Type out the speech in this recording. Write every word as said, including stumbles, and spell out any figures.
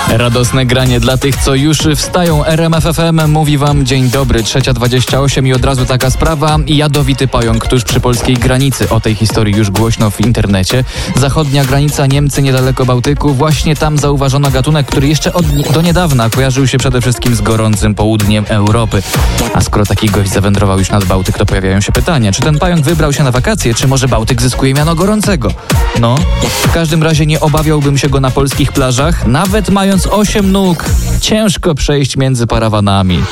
Radosne granie dla tych, co już wstają. R M F F M mówi wam dzień dobry, trzecia dwadzieścia osiem i od razu taka sprawa. Jadowity pająk tuż przy polskiej granicy. O tej historii już głośno w internecie. Zachodnia granica, Niemcy niedaleko Bałtyku. Właśnie tam zauważono gatunek, który jeszcze od, do niedawna kojarzył się przede wszystkim z gorącym południem Europy. A skoro taki gość zawędrował już nad Bałtyk, to pojawiają się pytania, czy ten pająk wybrał się na wakacje, czy może Bałtyk zyskuje miano gorącego? No, w każdym razie nie obawiałbym się go na polskich plażach, nawet mając osiem nóg. Ciężko przejść między parawanami.